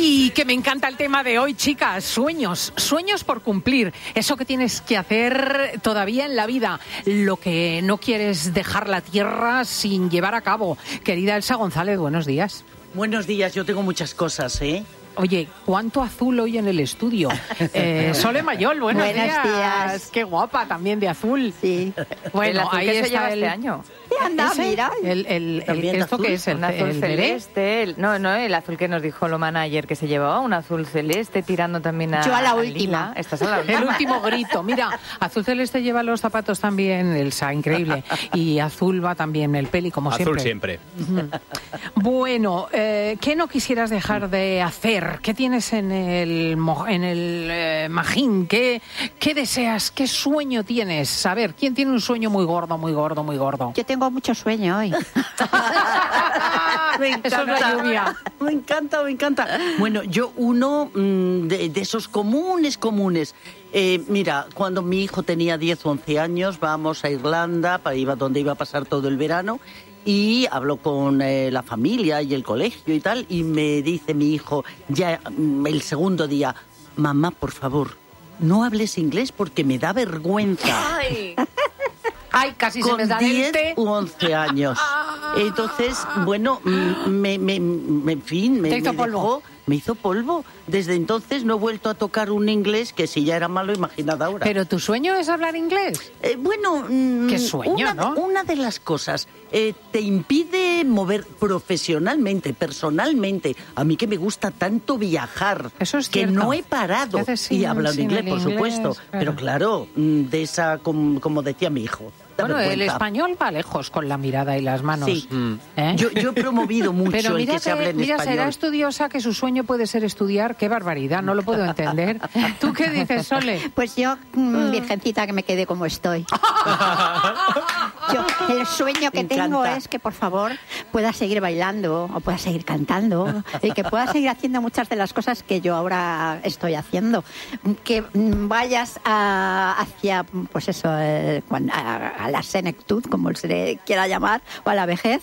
¡Ay! Que me encanta el tema de hoy, chicas. Sueños por cumplir. Eso que tienes que hacer todavía en la vida. Lo que no quieres dejar la tierra sin llevar a cabo. Querida Elsa González, buenos días. Buenos días, yo tengo muchas cosas, ¿eh? Oye, ¿cuánto azul hoy en el estudio? Sole Mayol, buenos días. Qué guapa también de azul. Sí. Bueno, ahí se está lleva este año. Anda, mira. ¿Esto qué es? Un azul celeste. No, el azul que nos dijo Lomana ayer que se llevaba, un azul celeste tirando también a... Yo a la al última. lila. Estás a la última. El último grito. Mira, azul celeste lleva los zapatos también, Elsa, increíble. Y azul va también el peli, como Azul siempre. siempre. Bueno, ¿qué no quisieras dejar de hacer? ¿Qué tienes en el magín? ¿Qué deseas? ¿Qué sueño tienes? A ver, ¿quién tiene un sueño muy gordo, muy gordo, muy gordo? Yo tengo mucho sueño hoy. Me encanta. Eso es la lluvia. Me encanta. Bueno, yo uno de esos comunes. Mira, cuando mi hijo tenía 10 o 11 años, vamos a Irlanda, donde iba a pasar todo el verano, y habló con la familia y el colegio y tal, y me dice mi hijo, ya el segundo día, mamá, por favor, no hables inglés porque me da vergüenza. Ay, casi se me Con da 10 el té. u 11 años. Entonces, bueno, en fin, Te hizo polvo. Me hizo polvo. Desde entonces no he vuelto a tocar un inglés que si ya era malo, imaginad ahora. ¿Pero tu sueño es hablar inglés? Bueno, Qué sueño, ¿no? Una de las cosas te impide mover profesionalmente, personalmente. A mí que me gusta tanto viajar, Eso es que cierto. no he parado y hablando inglés, por supuesto. Pero claro, de esa, como decía mi hijo. Bueno, el español va lejos con la mirada y las manos. Sí. ¿Eh? Yo he promovido mucho Pero el que se hable en mira, español. será estudiosa que su sueño puede ser estudiar. ¡Qué barbaridad! No lo puedo entender. ¿Tú qué dices, Sole? Pues yo, virgencita, que me quede como estoy. El sueño que Me tengo encanta. es que, por favor, pueda seguir bailando o pueda seguir cantando y que pueda seguir haciendo muchas de las cosas que yo ahora estoy haciendo. Que vayas hacia, pues eso, a la senectud, como se le quiera llamar, o a la vejez.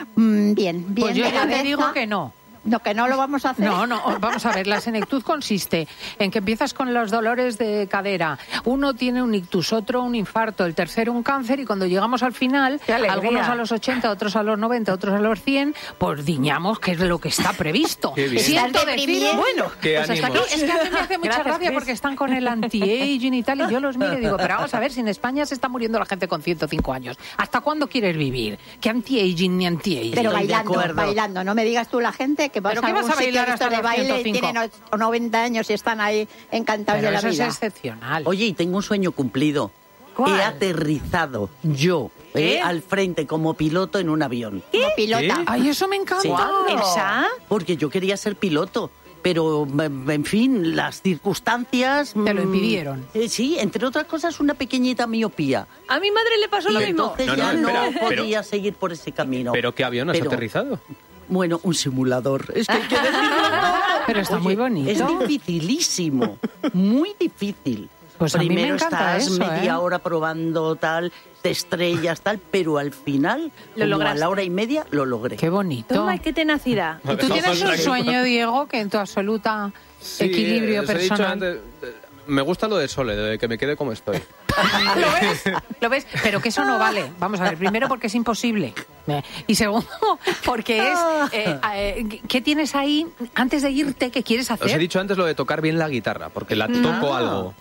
Bien. Pues yo de ya te cabeza. digo que no. No, que no lo vamos a hacer. No, vamos a ver, la senectud consiste en que empiezas con los dolores de cadera. Uno tiene un ictus, otro un infarto, el tercero un cáncer, y cuando llegamos al final, ¡Qué alegría! algunos a los 80, otros a los 90, otros a los 100, pues diñamos que es lo que está previsto. Qué bien. Siento Estás decir, deprimido. bueno, Qué pues hasta aquí, ánimos. es que a mí me hace mucha Gracias, gracia Cris. porque están con el anti-aging y tal, y yo los miro y digo, pero vamos a ver, si en España se está muriendo la gente con 105 años, ¿hasta cuándo quieres vivir? ¿Qué anti-aging ni anti-aging? Pero Estoy de acuerdo. bailando. No me digas tú la gente que vas ¿Pero a qué vas algún a bailar sitio de hasta estos de los baile y 105? tienen 90 años y están ahí encantados Pero de la eso vida. es excepcional. Oye, y tengo un sueño cumplido. ¿Cuál? He aterrizado yo al frente como piloto en un avión. Como pilota. ¿Qué? Ay, eso me encanta. Sí. ¿Elsa? Porque yo quería ser piloto. Pero, en fin, las circunstancias... Te lo impidieron. Sí, entre otras cosas, una pequeñita miopía. A mi madre le pasó Y lo mismo. entonces No, ya espera, no podía seguir por ese camino. ¿Pero qué avión has Pero, aterrizado? Bueno, un simulador. Es que hay que decirlo todo. Pero está muy bonito. Es dificilísimo. Muy difícil. Pues a mí me Primero encanta estás eso, media hora probando tal, te estrellas tal, pero al final, Lo como a lograste. la hora y media, lo logré. Qué bonito. Toma, qué tenacidad. ¿Y tú tienes un sueño, Diego, que en tu absoluta Sí, equilibrio os he dicho personal? antes, me gusta lo de Sole, de que me quede como estoy. ¿Lo ves? ¿Lo ves? Pero que eso no vale. Vamos a ver, primero porque es imposible. Y segundo, porque es... ¿qué tienes ahí antes de irte que quieres hacer? Os he dicho antes lo de tocar bien la guitarra, porque la toco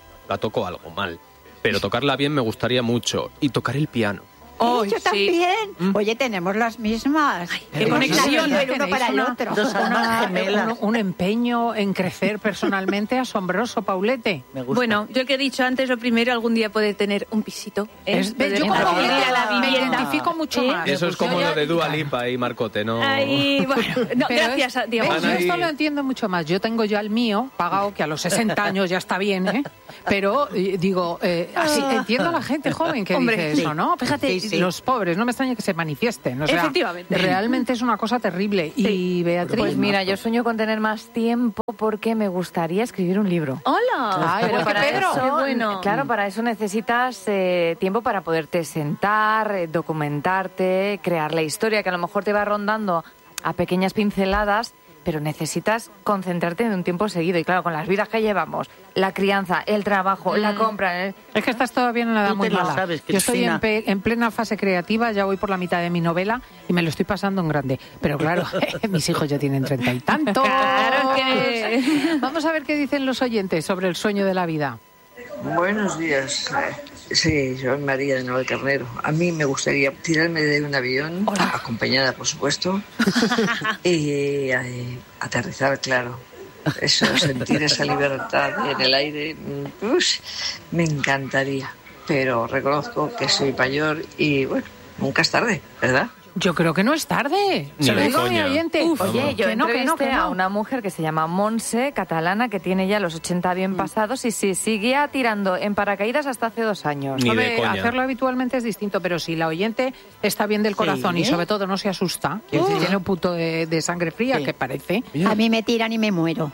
algo mal. Pero tocarla bien me gustaría mucho. Y tocar el piano. Oh, yo también. Oye, tenemos las mismas. Qué Hemos conexión, nacido el uno tenéis para el una- otro. Dos almas gemelas. un empeño en crecer personalmente asombroso, Paulete. Me gusta. Bueno, yo el que he dicho antes, lo primero, algún día poder tener un pisito. ¿Ves? Poder Yo como acceder Paulete a la me vivienda. identifico mucho más. Eso es como lo de Dua Lipa y Marcote, ¿no? Ay, bueno, no, Pero gracias a Diego. ¿ves? Yo esto lo entiendo mucho más. Yo tengo ya el mío pagado, que a los 60 años ya está bien, ¿eh? Pero digo, así entiendo a la gente joven que Hombre, dice sí. eso, ¿no? Fíjate, Sí, sí. los pobres, no me extraña que se manifiesten. O sea, Efectivamente. realmente es una cosa terrible. Y Beatriz... Pues mira, yo sueño con tener más tiempo porque me gustaría escribir un libro. Hola. Ay, igual que Pedro. eso, Qué bueno. claro, para eso necesitas tiempo para poderte sentar, documentarte, crear la historia que a lo mejor te va rondando a pequeñas pinceladas, pero necesitas concentrarte en un tiempo seguido. Y claro, con las vidas que llevamos, la crianza, el trabajo, la compra... Es que estás todavía en una edad Tú muy te lo mala. sabes, Yo estoy Cristina. en plena fase creativa, ya voy por la mitad de mi novela y me lo estoy pasando en grande. Pero claro, mis hijos ya tienen 30 y tantos. Claro que... Vamos a ver qué dicen los oyentes sobre el sueño de la vida. Buenos días. Sí, soy María de Nueva Carnero. A mí me gustaría tirarme de un avión, acompañada, por supuesto, y aterrizar, claro. Eso, sentir esa libertad en el aire, me encantaría. Pero reconozco que soy mayor y, bueno, nunca es tarde, ¿verdad? Yo creo que no es tarde. Ni Se lo de digo a mi coña. oyente. Oye, yo que no, entrevisté a una mujer que se llama Montse, catalana, que tiene ya los 80 bien pasados y sí, seguía tirando en paracaídas hasta hace 2 años. Ni de Hombre, coña. hacerlo habitualmente es distinto, pero si la oyente está bien del corazón y sobre todo no se asusta, que tiene un punto de sangre fría, Sí. que parece. A mí me tiran y me muero.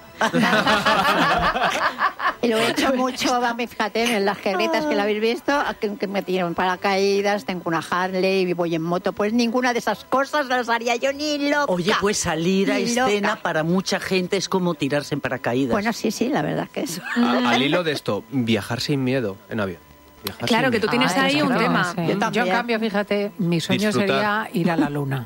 Y lo he hecho mucho, fíjate, en las guerritas que la habéis visto, que me tiran paracaídas, tengo una Harley y voy en moto. Pues ninguna de esas cosas las haría yo ni loca. Oye, pues salir a Ni escena loca. para mucha gente es como tirarse en paracaídas. Bueno, sí, la verdad que es. Al hilo de esto, viajar sin miedo en avión. Viajar Claro, sin que tú miedo. tienes ahí un claro, tema. sí. Yo Yo, también. en cambio, fíjate, mi sueño Disfrutar. sería ir a la luna.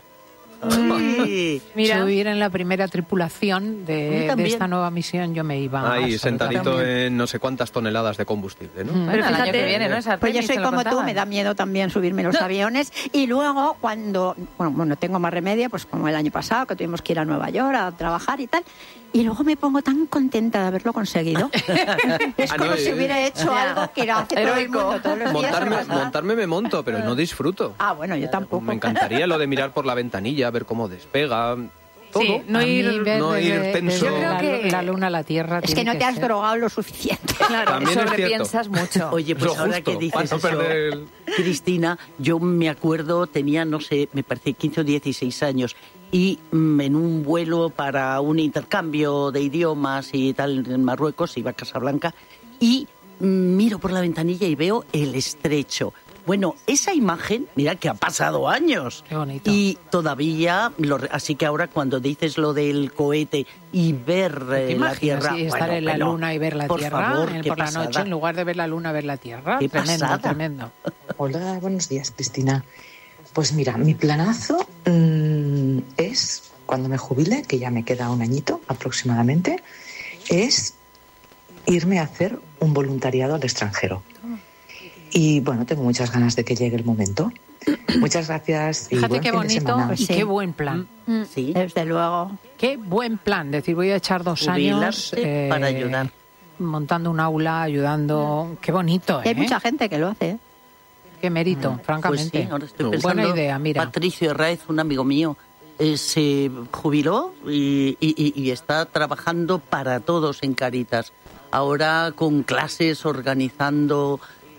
Sí. Mira. Subir en la primera tripulación Yo de también. esta nueva misión, yo me iba. Ahí, sentadito absolutamente. en no sé cuántas toneladas de combustible, ¿no? Mm. Bueno, el año fíjate- que viene, ¿no? Esa Pues yo Artemis, soy te lo como tú, contaban. me da miedo también subirme los aviones. Y luego, cuando, bueno, tengo más remedio, pues como el año pasado, que tuvimos que ir a Nueva York a trabajar y tal. Y luego me pongo tan contenta de haberlo conseguido. Es Ah, como no, si hubiera hecho ya. algo que hace todo el Heroico. mundo todos los días. Montarme me monto, pero no disfruto. Ah, bueno, yo tampoco. Me encantaría lo de mirar por la ventanilla, ver cómo despega. Todo. Sí, no A mí ir... ver no ir desde- tenso. desde Yo creo que- la luna a la Tierra. Es que tiene no te has ser. drogado lo suficiente. Claro, También es sobrepiensas mucho. Oye, pues Lo ahora justo, que dices para no eso, perder el- Cristina, yo me acuerdo, tenía, no sé, me parece 15 o 16 años, y en un vuelo para un intercambio de idiomas y tal en Marruecos, iba a Casablanca, y miro por la ventanilla y veo el estrecho. Bueno, esa imagen, mira que ha pasado años. Qué bonito. Y todavía, así que ahora cuando dices lo del cohete y ver ¿Te la imaginas Tierra... estar bueno, en la bueno, luna y ver la por Tierra favor, qué por la pasada. noche, en lugar de ver la luna, ver la Tierra? Qué Tremendo, pasada. tremendo. Hola, buenos días, Cristina. Pues mira, mi planazo es, cuando me jubile, que ya me queda un añito aproximadamente, es irme a hacer un voluntariado al extranjero. Y bueno, tengo muchas ganas de que llegue el momento. Muchas gracias y Fíjate buen qué fin de bonito semana. y Sí. qué buen plan. Sí. Desde luego. Qué buen plan. Decir, voy a echar 2 años Jubilarse para ayudar. montando un aula, ayudando. Qué bonito, Y hay ¿eh? mucha gente que lo hace. Qué mérito, Pues francamente. sí, ahora estoy Buena pensando, Buena idea, mira. Patricio Herráez, un amigo mío, se jubiló y está trabajando para todos en Cáritas. Ahora con clases, organizando,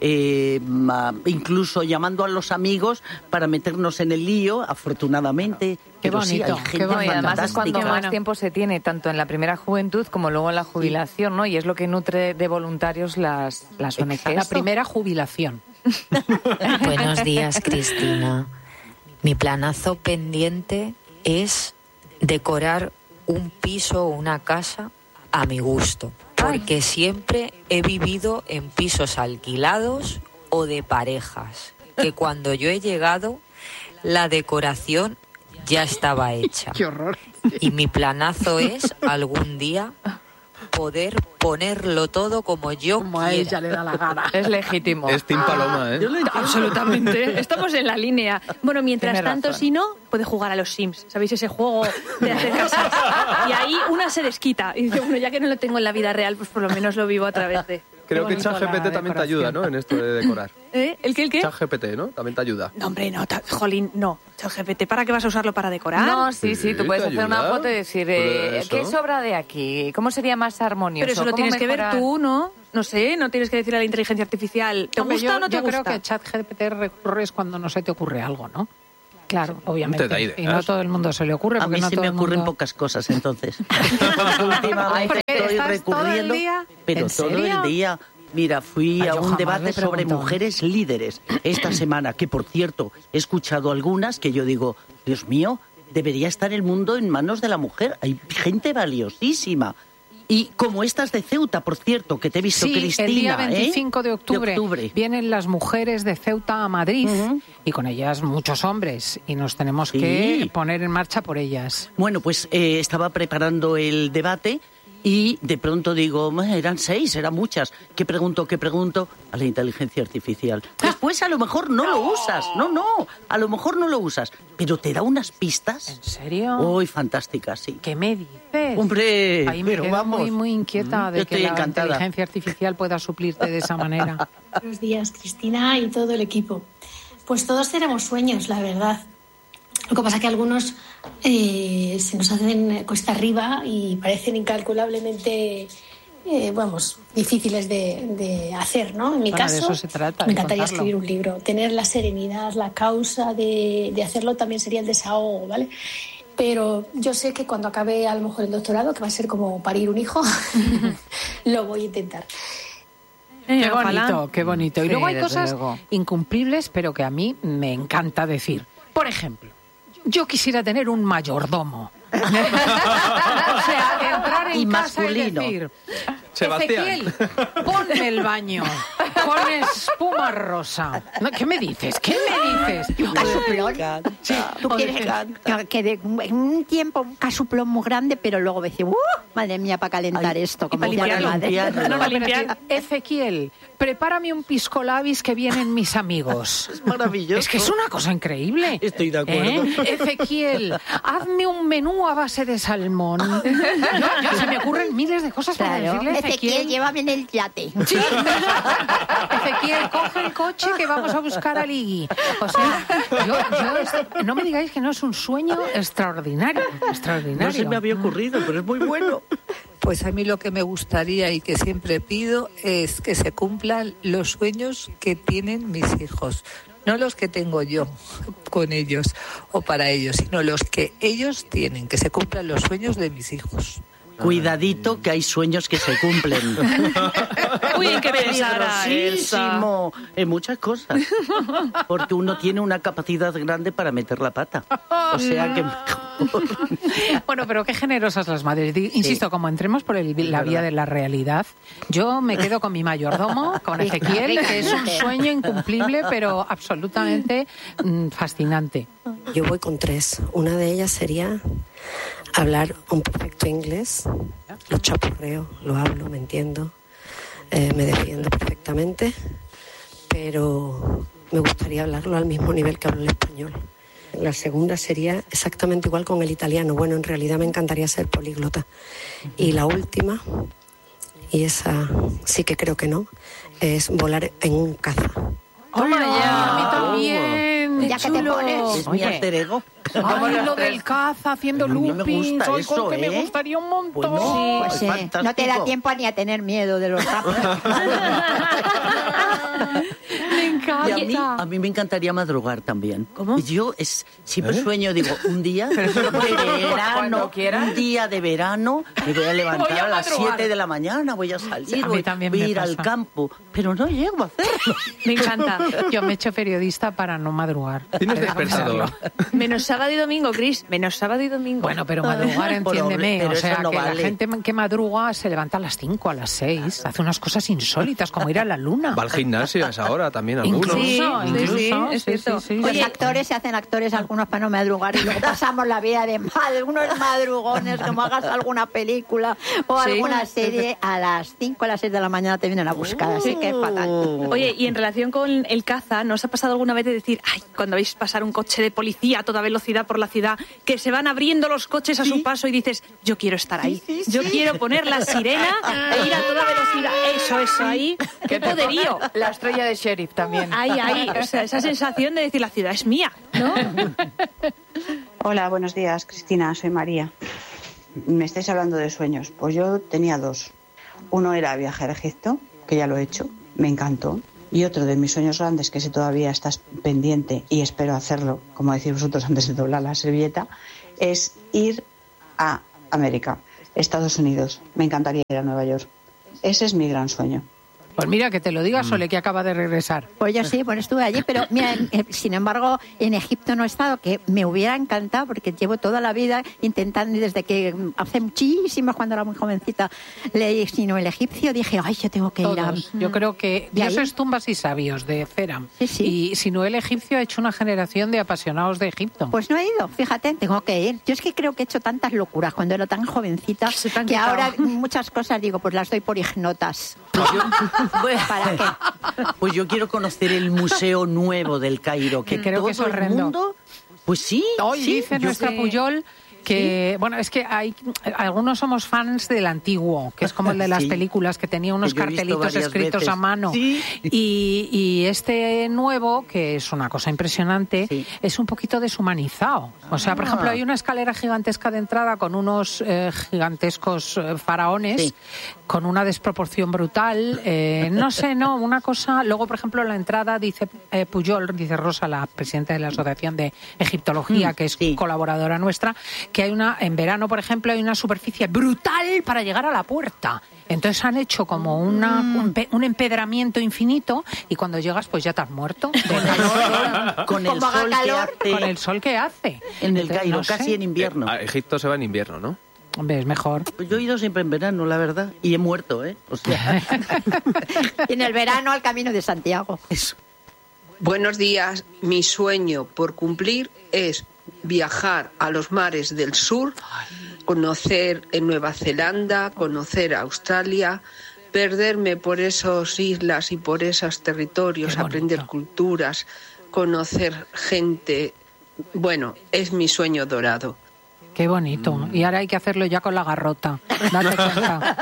incluso llamando a los amigos para meternos en el lío, afortunadamente. Qué Pero sí, bonito, hay qué gente bonito. Y además es cuando fantástica. más tiempo se tiene, tanto en la primera juventud como luego en la jubilación, ¿no? Y es lo que nutre de voluntarios las ONGs. La primera jubilación. Buenos días, Cristina. Mi planazo pendiente es decorar un piso o una casa a mi gusto, porque siempre he vivido en pisos alquilados o de parejas, que cuando yo he llegado, la decoración ya estaba hecha. Qué horror. Y mi planazo es algún día poder ponerlo todo como yo Como a quiera. ella le da la gana. Es legítimo. Es Team Paloma, ¿eh? Absolutamente. Estamos en la línea. Bueno, mientras Tienes tanto, razón. si no, puede jugar a los Sims. ¿Sabéis ese juego de hacer casas? Y ahí una se desquita. Y dice, bueno, ya que no lo tengo en la vida real, pues por lo menos lo vivo a través de... Creo que bonito la ChatGPT también te ayuda, ¿no? En esto de decorar. ¿El qué? ChatGPT, ¿no? También te ayuda. No, hombre, no, jolín, no. ChatGPT, ¿para qué vas a usarlo para decorar? No, sí, Sí, tú puedes te hacer una ayuda. foto y decir, Pues eso. ¿qué sobra de aquí? ¿Cómo sería más armonioso? Pero eso lo ¿Cómo tienes que ver mejorar? tú, ¿no? No sé, no tienes que decirle a la inteligencia artificial, ¿te Hombre, gusta o no te yo gusta? creo que ChatGPT recurres cuando no se te ocurre algo, ¿no? Claro, Te obviamente. da ideas. Y no todo el mundo se le ocurre. A porque mí no se todo me el ocurren mundo... pocas cosas, entonces. Últimamente Porque estoy estás recurriendo, todo el día. pero ¿En todo serio? el día. Mira, fui Ay, a yo un jamás debate le he sobre preguntado. mujeres líderes esta semana, que por cierto he escuchado algunas que yo digo, Dios mío, debería estar el mundo en manos de la mujer. Hay gente valiosísima. Y como estas de Ceuta, por cierto, que te he visto, sí, Cristina. El día 25 de octubre vienen las mujeres de Ceuta a Madrid y con ellas muchos hombres y nos tenemos que poner en marcha por ellas. Bueno, pues estaba preparando el debate y de pronto digo, eran 6, eran muchas. ¿Qué pregunto? A la inteligencia artificial. Después a lo mejor no lo usas. No, a lo mejor no lo usas. Pero te da unas pistas. ¿En serio? Uy, fantásticas, sí. ¿Qué me dices? Hombre, ahí me pero quedo vamos. muy inquieta de que la inteligencia artificial pueda suplirte de esa manera. Buenos días, Cristina y todo el equipo. Pues todos tenemos sueños, la verdad. Lo que pasa es que algunos se nos hacen cuesta arriba y parecen incalculablemente difíciles de hacer, ¿no? En mi caso, de eso se trata, me encantaría contarlo. escribir un libro. Tener la serenidad, la causa de hacerlo también sería el desahogo, ¿vale? Pero yo sé que cuando acabe a lo mejor el doctorado, que va a ser como parir un hijo, lo voy a intentar. Qué bonito, qué bonito. Y Sí, luego hay desde cosas luego. incumplibles, pero que a mí me encanta decir. Por ejemplo, yo quisiera tener un mayordomo. O sea, entrar en Y casa masculino. y decir, Sebastián. Ezequiel, ponme el baño con espuma rosa. No, ¿qué me dices? Un casuplón. Sí, Tú quieres que de un tiempo un casuplón muy grande, pero luego decir, madre mía, para calentar esto, como para decía mi madre. limpiarlo. No, Para pero limpiar. Ezequiel, prepárame un pisco labis que vienen mis amigos. Es maravilloso. Es que es una cosa increíble. Estoy de acuerdo. Ezequiel, hazme un menú a base de salmón. Yo, se me ocurren miles de cosas para Claro. decirle a Ezequiel, llévame en el yate. Sí. Ezequiel, coge el coche que vamos a buscar a Ligui. O sea, no me digáis que no es un sueño extraordinario. No se me había ocurrido, pero es muy bueno. Pues a mí lo que me gustaría y que siempre pido es que se cumplan los sueños que tienen mis hijos. No los que tengo yo con ellos o para ellos, sino los que ellos tienen, que se cumplan los sueños de mis hijos. Cuidadito, que hay sueños que se cumplen. Uy, hay que pensar a Peligrosísimo en muchas cosas. Porque uno tiene una capacidad grande para meter la pata. O sea que mejor. Bueno, pero qué generosas las madres. Insisto, como entremos por la vía de la realidad, yo me quedo con mi mayordomo, con Ezequiel, que es un sueño incumplible, pero absolutamente fascinante. Yo voy con 3. Una de ellas sería hablar un perfecto inglés. Lo chapurreo, lo hablo, me entiendo, me defiendo perfectamente, pero me gustaría hablarlo al mismo nivel que hablo el español. La segunda sería exactamente igual con el italiano. Bueno, en realidad me encantaría ser políglota. Y la última, y esa sí que creo que no, es volar en un caza. ¡Toma ya! ¡A mí también! Ya que te chulo. pones. Es mi alter ego. Ay, lo del caza, haciendo A mí me loopings. gusta Ay, con eso, que me ¿eh? gustaría un montón. Bueno, Pues es sí, fantástico. no te da tiempo ni a tener miedo de los rapos. Me encanta. Y a mí me encantaría madrugar también. ¿Cómo? Yo siempre sueño, digo, un día de verano, cuando quiera. un día de verano, me voy a levantar Voy a a las madrugar. 7 de la mañana, voy a salir, Sí, a mí también voy a me ir al pasa. campo, pero no llego a hacerlo. Me encanta. Yo me he hecho periodista para no madrugar. Tienes Déjame despertador. hacerlo. Menos sábado y domingo, Cris. Menos sábado y domingo. Bueno, pero madrugar, entiéndeme. Pero O sea, eso no que vale. la gente que madruga se levanta a las 5, a las 6. Hace unas cosas insólitas, como ir a la luna. Va al gimnasio a esa hora también algunos. Incluso, Sí, es cierto. Los actores se hacen actores, algunos para no madrugar, y luego pasamos la vida de unos madrugones, como hagas alguna película o Sí. alguna serie, a las 5 o las 6 de la mañana te vienen a buscar, así que es fatal. Oye, y en relación con el caza, ¿no os ha pasado alguna vez de decir, ay, cuando veis pasar un coche de policía a toda velocidad por la ciudad, que se van abriendo los coches a su paso y dices, yo quiero estar ahí, yo quiero poner la sirena e ir a toda velocidad? Eso, ahí, qué poderío. La estrella de sheriff también. Ahí, o sea, esa sensación de decir, la ciudad es mía, ¿no? Hola, buenos días, Cristina, soy María. Me estáis hablando de sueños. Pues yo tenía 2. Uno era viajar a Egipto, que ya lo he hecho, me encantó. Y otro de mis sueños grandes, que si todavía estás pendiente y espero hacerlo, como decís vosotros antes de doblar la servilleta, es ir a América, Estados Unidos. Me encantaría ir a Nueva York. Ese es mi gran sueño. Pues mira, que te lo diga Sole, que acaba de regresar. Pues yo sí, pues estuve allí, pero mira, sin embargo, en Egipto no he estado, que me hubiera encantado, porque llevo toda la vida intentando, desde que hace muchísimo, cuando era muy jovencita, leí sino el egipcio, dije, ay, yo tengo que ir a... Yo creo que Dioses, tumbas y sabios, de Ceram. Sí. Y sino el egipcio ha hecho una generación de apasionados de Egipto. Pues no he ido, fíjate, tengo que ir. Yo es que creo que he hecho tantas locuras cuando era tan jovencita, que ahora muchas cosas digo, pues las doy por ignotas. ¿Para qué? Pues yo quiero conocer el Museo Nuevo del Cairo, que creo todo que es el horrendo. mundo... Pues sí. Hoy sí, dice nuestra Puyol que, bueno, es que algunos somos fans del antiguo, que es como el de las películas, que tenía unos Que yo he visto cartelitos varias escritos veces. a mano. Sí. Y este nuevo, que es una cosa impresionante, es un poquito deshumanizado. O sea, por ejemplo, hay una escalera gigantesca de entrada con unos gigantescos faraones, con una desproporción brutal. Una cosa... Luego, por ejemplo, la entrada, dice Puyol, dice Rosa, la presidenta de la Asociación de Egiptología, que es colaboradora nuestra, que en verano, por ejemplo, hay una superficie brutal para llegar a la puerta. Entonces han hecho como un empedramiento infinito y cuando llegas pues ya te has muerto. Con el sol que hace. Con el sol que hace. En el Cairo, casi en invierno. A Egipto se va en invierno, ¿no? Hombre, es mejor. Pues yo he ido siempre en verano, la verdad, y he muerto, ¿eh? O sea... Y en el verano al Camino de Santiago. Eso. Buenos días. Mi sueño por cumplir es viajar a los mares del sur, conocer en Nueva Zelanda, conocer Australia, perderme por esas islas y por esos territorios, aprender culturas, conocer gente. Bueno, es mi sueño dorado. Qué bonito. Y ahora hay que hacerlo ya con la garrota. Date cuenta.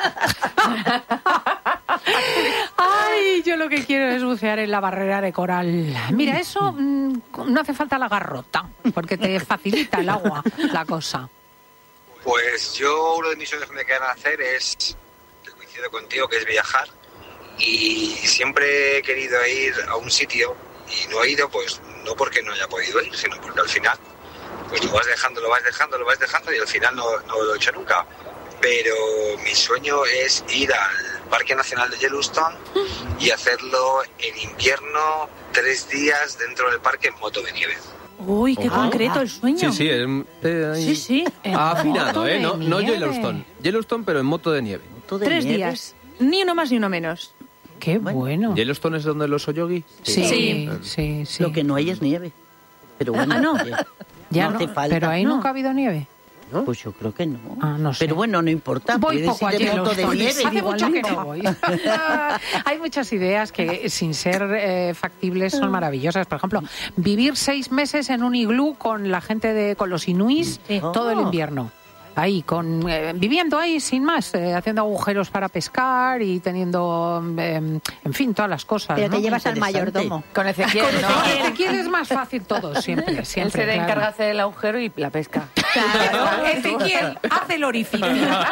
Ay, yo lo que quiero es bucear en la barrera de coral. Mira, eso no hace falta la garrota, porque te facilita el agua la cosa. Pues yo, uno de mis sueños que me quedan hacer es, que coincido contigo, que es viajar. Y siempre he querido ir a un sitio y no he ido, pues no porque no haya podido ir, sino porque al final pues lo vas dejando y al final no lo he hecho nunca. Pero mi sueño es ir al Parque Nacional de Yellowstone y hacerlo en invierno, 3 días dentro del parque en moto de nieve. Uy, qué concreto el sueño. Sí, Sí. afinado, ¿eh? No Yellowstone. Yellowstone, pero en moto de nieve. 3 días. Ni uno más ni uno menos. Qué bueno. ¿Yellowstone es donde los Oyogi? Sí. Lo que no hay es nieve. Pero bueno, no. Ya no, hace falta. pero ahí nunca ha habido nieve. ¿No? Pues yo creo que no. No sé. Pero bueno, no importa. Voy Puedes poco a ir de moto de Yellowstone. nieve. Hace mucho que no voy. Hay muchas ideas que, sin ser factibles, son maravillosas. Por ejemplo, vivir 6 meses en un iglú con la gente con los inuís todo el invierno. Ahí, viviendo ahí sin más, haciendo agujeros para pescar y teniendo, en fin, todas las cosas. Pero ¿no? te llevas al mayordomo. Con Ezequiel, Con ¿no? Ezequiel es más fácil todo, siempre. Él se encarga de hacer el agujero y la pesca. Claro, Ezequiel hace el orificio.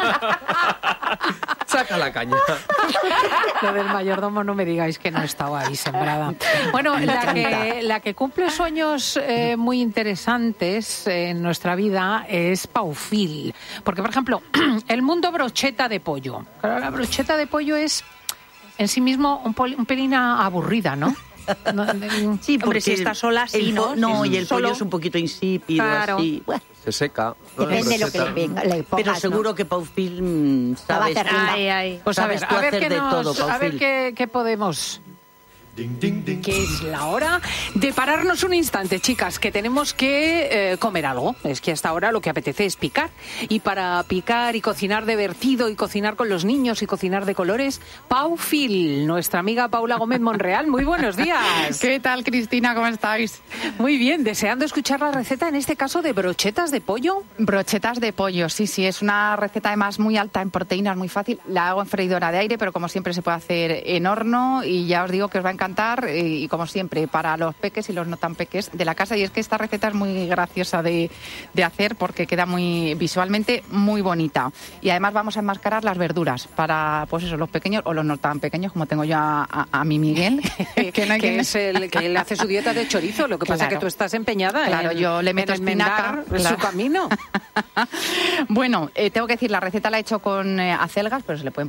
Saca la caña. Lo del mayordomo no me digáis que no estaba ahí sembrada. Bueno, la que cumple sueños muy interesantes en nuestra vida es Paufil. Porque, por ejemplo, el mundo brocheta de pollo. Claro, la brocheta de pollo es en sí mismo un pelín aburrida, ¿no? Sí, porque hombre, si está sola, sí, ¿no? No, y el Solo. pollo es un poquito insípido, Claro. así. Bueno, Se seca. Depende de lo que le pongas, pero ¿no? seguro que Paufil sabes, hacer rimba. Pues a ver, sabes tú hacer qué de todo, a ver Paufil. qué podemos... Que es la hora de pararnos un instante, chicas, que tenemos que comer algo. Es que hasta ahora lo que apetece es picar. Y para picar y cocinar divertido y cocinar con los niños y cocinar de colores, Paufil, nuestra amiga Paula Gómez Monreal. Muy buenos días. ¿Qué tal, Cristina? ¿Cómo estáis? Muy bien, deseando escuchar la receta, en este caso de brochetas de pollo. Brochetas de pollo, sí, es una receta además muy alta en proteínas, muy fácil. La hago en freidora de aire, pero como siempre se puede hacer en horno y ya os digo que os va a encantar y como siempre para los peques y los no tan peques de la casa. Y es que esta receta es muy graciosa de hacer porque queda muy visualmente muy bonita. Y además vamos a enmascarar las verduras para, pues eso, los pequeños o los no tan pequeños, como tengo yo a mi Miguel, que es el que él hace su dieta de chorizo. Lo que pasa es que tú estás empeñada en yo le meto espinaca en su camino. Bueno, tengo que decir, la receta la he hecho con acelgas, pero se le pueden